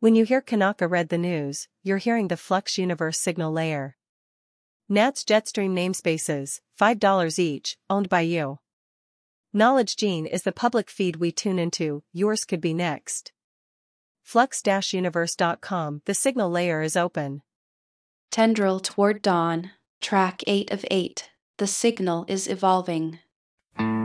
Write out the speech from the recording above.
When you hear Kanaka read the news, you're hearing the Flux Universe signal layer. NAT's Jetstream namespaces, $5 each, owned by you. Knowledge Gene is the public feed we tune into, yours could be next. Flux-universe.com, the signal layer is open. Tendril toward dawn, track 8 of 8, the signal is evolving.